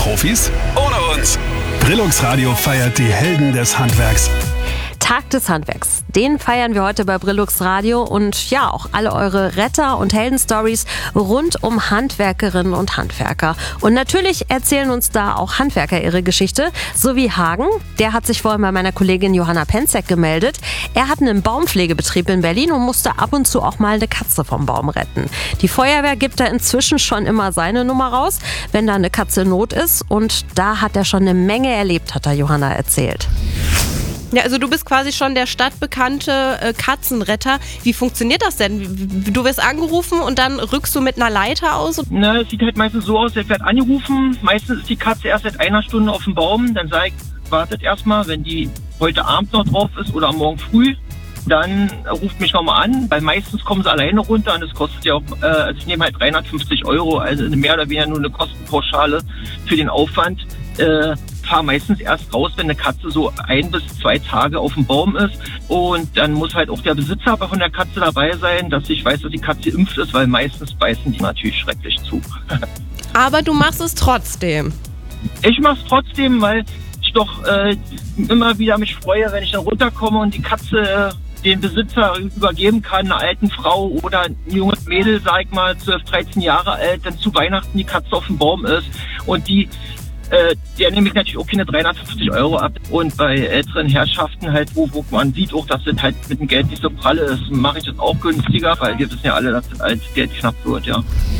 Profis ohne uns. Brillux Radio feiert die Helden des Handwerks. Tag des Handwerks. Den feiern wir heute bei Brillux Radio und ja, auch alle eure Retter- und Heldenstories rund um Handwerkerinnen und Handwerker. Und natürlich erzählen uns da auch Handwerker ihre Geschichte, so wie Hagen. Der hat sich vorhin bei meiner Kollegin Johanna Penzek gemeldet. Er hat einen Baumpflegebetrieb in Berlin und musste ab und zu auch mal eine Katze vom Baum retten. Die Feuerwehr gibt da inzwischen schon immer seine Nummer raus, wenn da eine Katze in Not ist. Und da hat er schon eine Menge erlebt, hat da Johanna erzählt. Ja, also du bist quasi schon der stadtbekannte Katzenretter. Wie funktioniert das denn? Du wirst angerufen und dann rückst du mit einer Leiter aus? Na, es sieht halt meistens so aus, er wird angerufen. Meistens ist die Katze erst seit einer Stunde auf dem Baum. Dann sage ich, wartet erstmal, wenn die heute Abend noch drauf ist oder morgen früh. Dann ruft mich nochmal an, weil meistens kommen sie alleine runter und es kostet ja auch, ich nehme halt 350 €, also mehr oder weniger nur eine Kostenpauschale für den Aufwand. Fahre meistens erst raus, wenn eine Katze so 1 bis 2 Tage auf dem Baum ist. Und dann muss halt auch der Besitzer von der Katze dabei sein, dass ich weiß, dass die Katze geimpft ist, weil meistens beißen die natürlich schrecklich zu. Aber du machst es trotzdem. Ich mache es trotzdem, weil ich doch immer wieder mich freue, wenn ich dann runterkomme und die Katze den Besitzer übergeben kann, einer alten Frau oder ein junges Mädel, sag ich mal, 12, 13 Jahre alt, dann zu Weihnachten die Katze auf dem Baum ist und der nehme ich natürlich auch keine 350 € ab. Und bei älteren Herrschaften halt, wo man sieht auch, dass das halt mit dem Geld nicht so pralle ist, mache ich das auch günstiger, weil wir wissen ja alle, dass das als Geld knapp wird, ja.